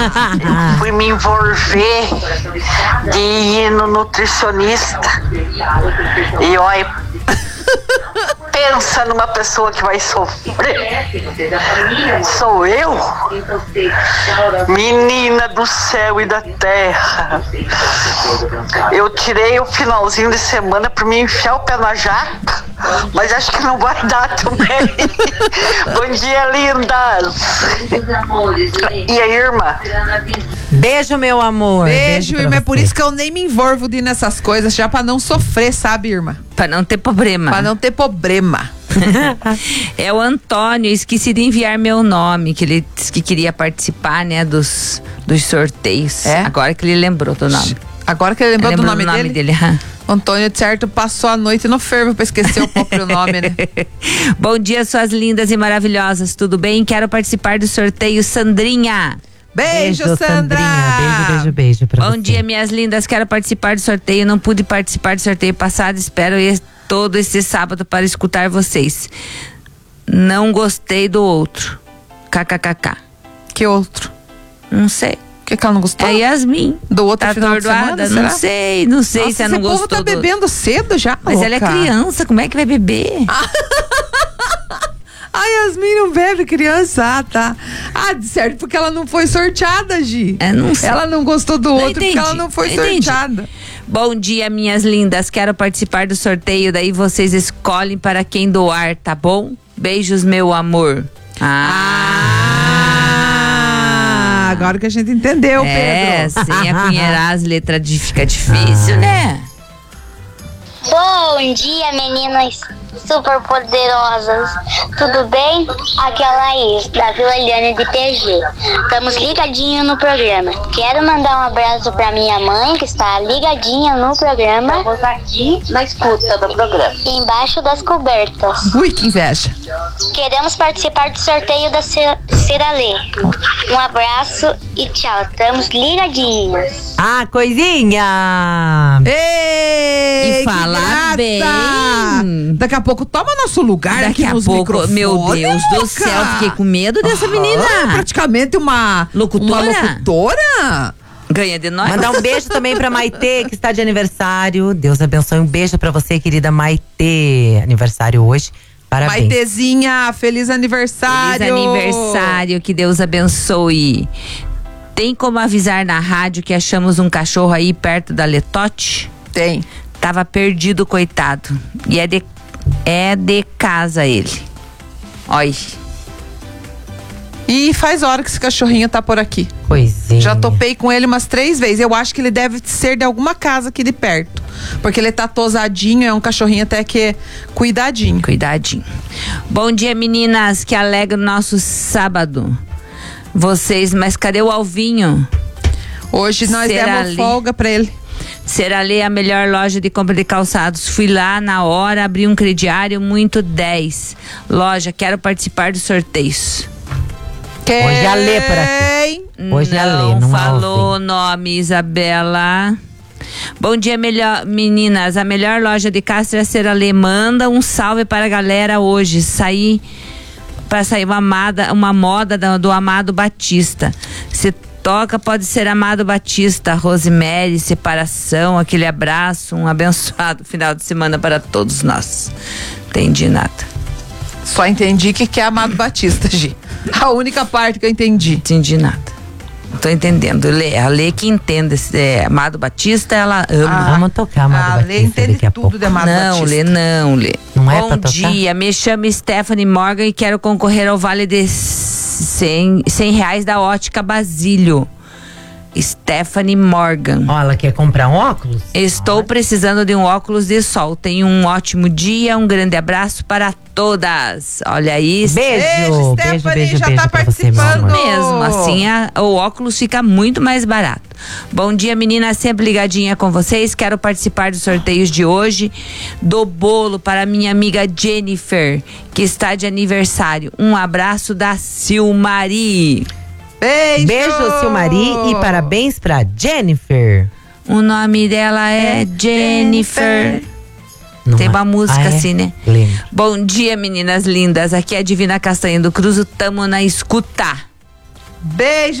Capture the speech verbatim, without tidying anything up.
fui me envolver de ir no nutricionista. E olha, pensa numa pessoa que vai sofrer. Sou eu? Menina do céu e da terra. Eu tirei o finalzinho de semana pra me enfiar o pé na jaca, mas acho que não vai dar também. Bom dia, lindas. E aí, irmã? Beijo, meu amor. Beijo, Beijo irmã. É você. por isso que eu nem me envolvo de nessas coisas, já pra não sofrer, sabe, irmã? Pra não ter problema. Pra não ter problema. É o Antônio, esqueci de enviar meu nome, que ele disse que queria participar, né, dos, dos sorteios. É? Agora que ele lembrou do nome. Agora que ele lembrou, Lembrou do nome, do nome dele? dele. O Antônio, de certo, passou a noite no fervo pra esquecer o próprio nome, né? Bom dia, suas lindas e maravilhosas, tudo bem? Quero participar do sorteio, Sandrinha. Beijo, Sandra! Sandrinha. Beijo, beijo, beijo pra Bom você. dia, minhas lindas, quero participar do sorteio, não pude participar do sorteio passado, espero ir todo esse sábado para escutar vocês. Não gostei do outro. KKKK. Que outro? Não sei. O que, que ela não gostou? É Yasmin. Do outro Tá final de semana, atordoada? será? Não sei, não sei Nossa, se ela não esse povo gostou tá do... bebendo cedo já, Mas ela é louca. criança, como é que vai beber? A Yasmin não bebe criança, ah, tá. Ah, de certo, porque ela não foi sorteada, Gi. É, não sei. Ela não gostou do Não outro entendi, porque ela não foi não entendi. sorteada. Bom dia, minhas lindas. Quero participar do sorteio, daí vocês escolhem para quem doar, tá bom? Beijos, meu amor. Ah, agora que a gente entendeu, É, Pedro. sem apunheirar as letras de- fica difícil, né? Bom dia, meninas super poderosas. Tudo bem? Aqui é a Laís, da Vila Eliane de P G. Estamos ligadinhos no programa. Quero mandar um abraço pra minha mãe, que está ligadinha no programa. Estamos aqui na escuta do programa. Embaixo das cobertas. Ui, que inveja. Queremos participar do sorteio da Ciralê. Um abraço e tchau. Estamos ligadinhos. Ah, coisinha! Ei, E fala que graça! bem. Daqui a pouco toma nosso lugar Daqui aqui a nos pouco, microfones, meu Deus do louca. céu, fiquei com medo dessa menina. Ah, praticamente uma Locutora? Uma locutora? Ganha de nós. Mandar um beijo também pra Maitê, que está de aniversário. Deus abençoe. Um beijo pra você, querida Maitê. Aniversário hoje. Parabéns. Maitezinha, feliz aniversário. Feliz aniversário, que Deus abençoe. Tem como avisar na rádio que achamos um cachorro aí perto da Letote? Tem. Tava perdido, coitado. E é de, é de casa ele. Olha. E faz hora que esse cachorrinho tá por aqui. Coisinha. Já topei com ele umas três vezes. Eu acho que ele deve ser de alguma casa aqui de perto. Porque ele tá tosadinho, é um cachorrinho até que é cuidadinho. Cuidadinho. Bom dia, meninas, que alegra o nosso sábado. Vocês, mas cadê o Alvinho? Hoje nós Será demos ali? folga pra ele. Seralê é a melhor loja de compra de calçados. Fui lá na hora, abri um crediário, muito dez. Loja, quero participar dos sorteios. Quem? Hoje é a Lê por aqui. Hoje é a Lê, não é falou o Alvin. nome, Isabela. Bom dia, melhor, meninas. A melhor loja de Castro é a Seralê. Manda um salve para a galera hoje. Sair para sair uma, amada, uma moda do, do Amado Batista. Se toca, pode ser Amado Batista, Rosemary, separação, aquele abraço, um abençoado final de semana para todos nós. Entendi nada. Só entendi que que é Amado Batista, Gi. A única parte que eu entendi. Entendi nada. Não tô entendendo. Lê, a Lê que entende esse é, Amado Batista, ela ama. Ah, Vamos tocar, Amado A Lê Batista, entende daqui a tudo pouco. de Amado Não, Batista. Lê, não, Lê. Não é Bom pra tocar? dia, me chamo Stephanie Morgan e quero concorrer ao vale de cem, cem reais da Ótica Basílio. Stephanie Morgan. Ó, ela quer comprar um óculos? Estou precisando de um óculos de sol. Tenha um ótimo dia, um grande abraço para todas. Olha aí. Beijo, Beijo, beijo, Stephanie, beijo, já beijo tá pra você, meu participando. amor. Mesmo assim, a- o óculos fica muito mais barato. Bom dia, meninas, sempre ligadinha com vocês. Quero participar dos sorteios de hoje. Do bolo para minha amiga Jennifer, que está de aniversário. Um abraço da Silmari. Beijo! Beijo, Silmari, e parabéns pra Jennifer. O nome dela é Jennifer. Não Tem é? uma música Ah, é? assim, né? Lembro. Bom dia, meninas lindas. Aqui é a Divina Castanha do Cruzo. Tamo na escuta. Beijo!